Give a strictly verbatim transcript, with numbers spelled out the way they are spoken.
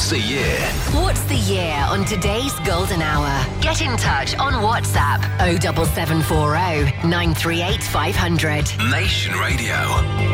What's the Year? What's the Year on today's Golden Hour? Get in touch on WhatsApp oh seven seven four oh nine three eight five hundred. Nation Radio.